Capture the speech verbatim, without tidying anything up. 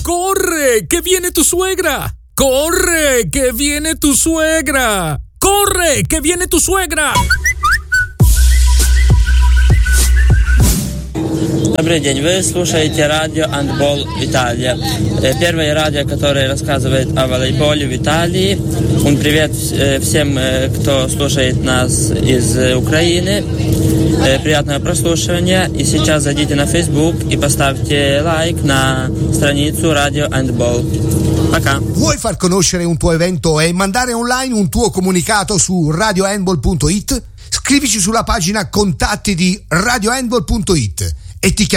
corre, che viene tu suegra! Corre, che viene tu suegra! Corre, che viene tu suegra! Добрый день, вы слушаете радио Handball Италия. Первое радио, которое рассказывает о волейболе в Италии. Un привет всем, кто слушает нас из Украины. Приятного прослушивания. И сейчас зайдите на Facebook и поставьте лайк на страницу радио Handball. Пока. Vuoi far conoscere un tuo evento e mandare online un tuo comunicato su radio handball punto it? Scrivici sulla pagina contatti di radio handball punto it e ti chiamiamo